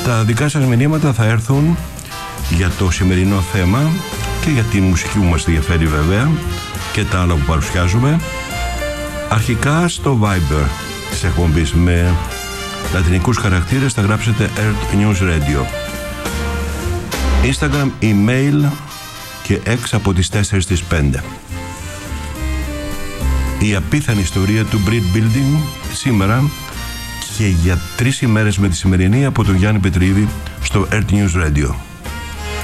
Τα δικά σας μηνύματα θα έρθουν για το σημερινό θέμα και για τη μουσική που μας ενδιαφέρει βέβαια και τα άλλα που παρουσιάζουμε. Αρχικά στο Viber της εκπομπής με λατινικούς χαρακτήρες θα γράψετε Earth News Radio. Instagram, email και X από τις 4 στις 5. Η απίθανη ιστορία του Brit Building σήμερα και για 3 ημέρες με τη σημερινή από τον Γιάννη Πετρίδη στο Earth News Radio.